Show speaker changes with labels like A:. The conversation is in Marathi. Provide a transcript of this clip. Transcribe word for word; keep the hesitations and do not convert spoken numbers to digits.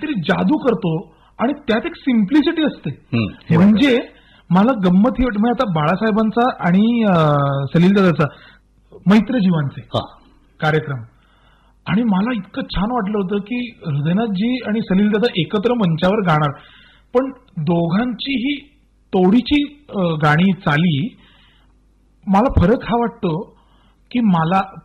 A: काहीतरी जादू करतो आणि त्यात एक सिम्प्लिसिटी असते.
B: हम्म.
A: म्हणजे मला गंमत ही वाटते, म्हणजे आता बाळासाहेबांचा आणि अं, सलील दादाचा मैत्र जीवांचे
B: हा.
A: कार्यक्रम, आणि मला इतकं छान वाटलं होतं की हृदयनाथजी आणि सलील दादा एकत्र मंचावर गाणार, पण दोघांची ही तोडीची अं, गाणी चाली. मला फरक हा वाटतो की मला